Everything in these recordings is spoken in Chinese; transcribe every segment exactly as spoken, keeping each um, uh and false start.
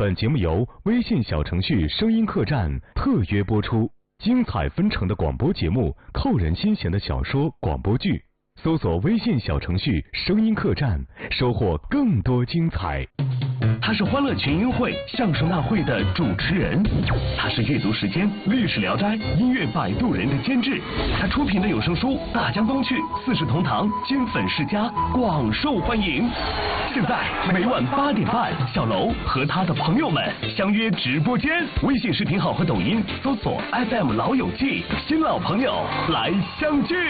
本节目由微信小程序声音客栈特约播出，精彩纷呈的广播节目，扣人心弦的小说广播剧，搜索微信小程序声音客栈，收获更多精彩。 他是欢乐群英会相声大会的主持人，他是阅读时间历史聊斋音乐摆渡人的监制，他出品的有声书《大江东去》《四世同堂》《金粉世家》广受欢迎。现在每晚八点半，小楼和他的朋友们相约直播间，微信视频号和抖音搜索 F M 老友记，新老朋友来相聚。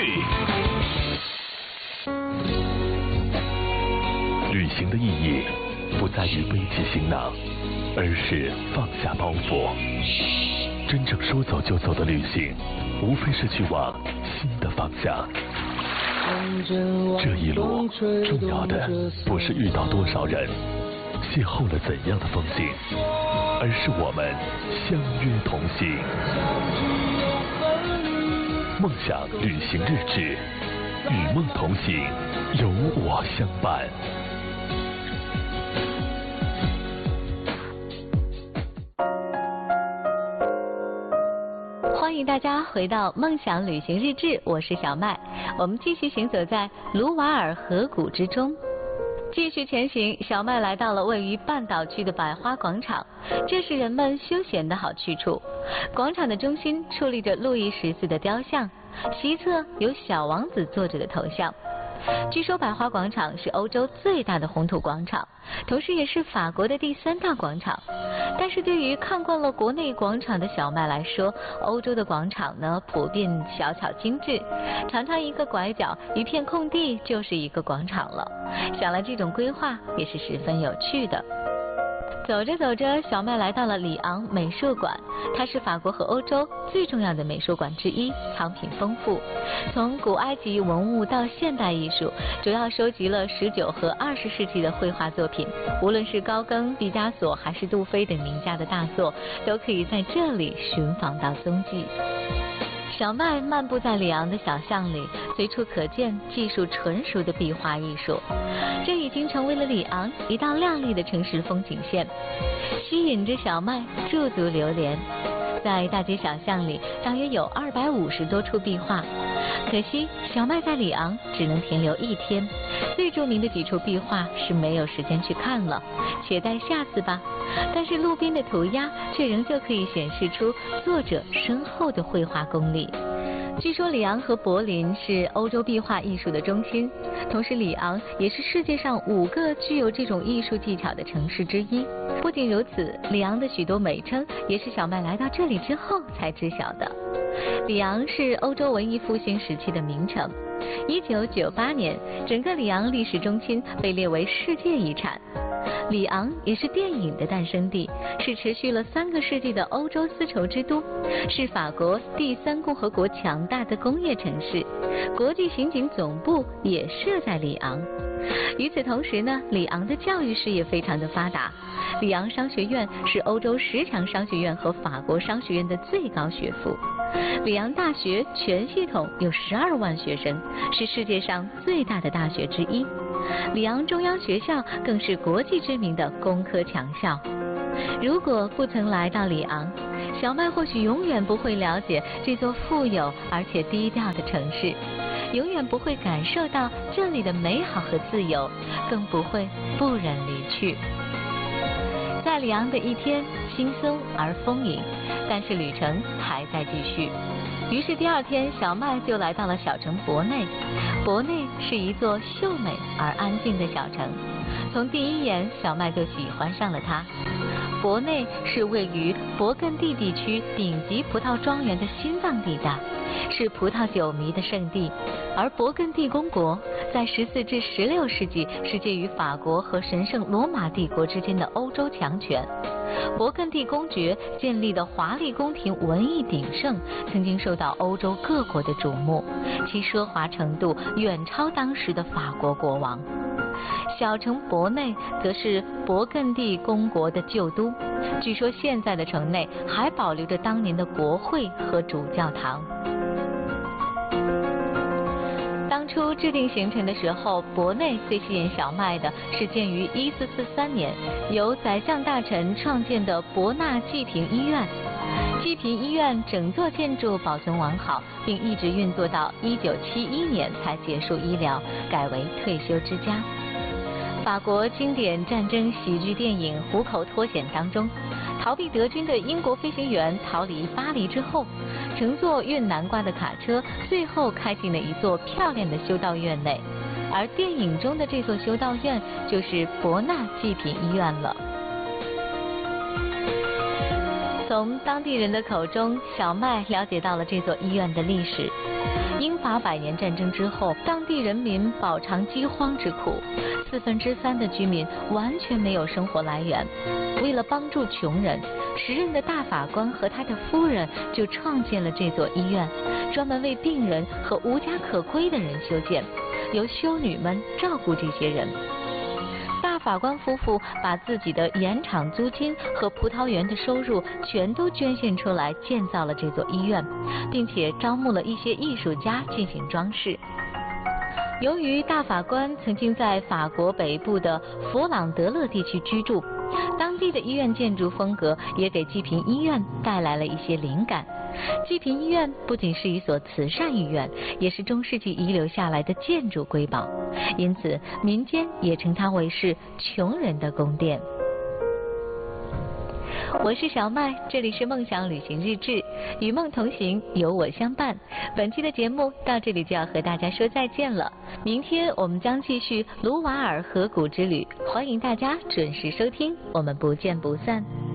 旅行的意义不在于背起行囊，而是放下包袱。真正说走就走的旅行，无非是去往新的方向。这一路重要的不是遇到多少人，邂逅了怎样的风景，而是我们相约同行。梦想旅行日志，与梦同行，有我相伴。 欢迎大家回到梦想旅行日志，我是小麦。我们继续行走在卢瓦尔河谷之中，继续前行。小麦来到了位于半岛区的百花广场，这是人们休闲的好去处。广场的中心矗立着路易十四的雕像，西侧有小王子坐着的头像。据说百花广场是欧洲最大的红土广场，同时也是法国的第三大广场。但是对于看惯了国内广场的小麦来说，欧洲的广场呢普遍小巧精致，常常一个拐角一片空地就是一个广场了。想来这种规划也是十分有趣的。走着走着，小麦来到了里昂美术馆，它是法国和欧洲最重要的美术馆之一，藏品丰富。从古埃及文物到现代艺术，主要收集了十九和二十世纪的绘画作品，无论是高更、毕加索还是杜菲等名家的大作，都可以在这里寻访到踪迹。小麦漫步在里昂的小巷里，随处可见技术纯熟的壁画艺术，这已经成为了里昂一道亮丽的城市风景线，吸引着小麦驻足流连。在大街小巷里，大约有二百五十多处壁画，可惜小麦在里昂只能停留一天，最著名的几处壁画是没有时间去看了，且待下次吧。但是路边的涂鸦却仍旧可以显示出作者深厚的绘画功力。据说里昂和柏林是欧洲壁画艺术的中心，同时里昂也是世界上五个具有这种艺术技巧的城市之一。不仅如此，里昂的许多美称也是小麦来到这里之后才知晓的。里昂是欧洲文艺复兴时期的名城，一九九八年整个里昂历史中心被列为世界遗产。里昂也是电影的诞生地，是持续了三个世纪的欧洲丝绸之都，是法国第三共和国强大的工业城市，国际刑警总部也设在里昂。与此同时呢，里昂的教育事业非常的发达，里昂商学院是欧洲十强商学院和法国商学院的最高学府。里昂大学全系统有十二万学生，是世界上最大的大学之一。里昂中央学校更是国际知名的工科强校。如果不曾来到里昂，小麦或许永远不会了解这座富有而且低调的城市，永远不会感受到这里的美好和自由，更不会不忍离去。在里昂的一天轻松而丰盈，但是旅程还在继续。于是第二天，小麦就来到了小城博内。博内是一座秀美而安静的小城，从第一眼，小麦就喜欢上了它。博内是位于勃艮第地区顶级葡萄庄园的心脏地带，是葡萄酒迷的圣地。而勃艮第公国在十四至十六世纪是介于法国和神圣罗马帝国之间的欧洲强权。勃艮第公爵建立的华丽宫廷文艺鼎盛，曾经受到欧洲各国的瞩目，其奢华程度远超当时的法国国王。小城博内则是勃艮第公国的旧都，据说现在的城内还保留着当年的国会和主教堂。当初制定行程的时候，博内最吸引小麦的是建于一四四三年，由宰相大臣创建的博纳济贫医院。济贫医院整座建筑保存完好，并一直运作到一九七一年才结束医疗，改为退休之家。法国经典战争喜剧电影《虎口脱险》当中，逃避德军的英国飞行员逃离巴黎之后，乘坐运南瓜的卡车，最后开进了一座漂亮的修道院内，而电影中的这座修道院就是博纳济贫医院了。从当地人的口中，小麦了解到了这座医院的历史。英法百年战争之后，当地人民饱尝饥荒之苦，四分之三的居民完全没有生活来源。为了帮助穷人，时任的大法官和他的夫人就创建了这座医院，专门为病人和无家可归的人修建，由修女们照顾这些人。大法官夫妇把自己的盐场租金和葡萄园的收入全都捐献出来，建造了这座医院，并且招募了一些艺术家进行装饰。由于大法官曾经在法国北部的佛朗德勒地区居住，当地的医院建筑风格也给济贫医院带来了一些灵感。济贫医院不仅是一所慈善医院，也是中世纪遗留下来的建筑瑰宝，因此民间也称它为是穷人的宫殿。我是小麦，这里是梦想旅行日志，与梦同行，有我相伴。本期的节目到这里就要和大家说再见了，明天我们将继续卢瓦尔河谷之旅，欢迎大家准时收听，我们不见不散。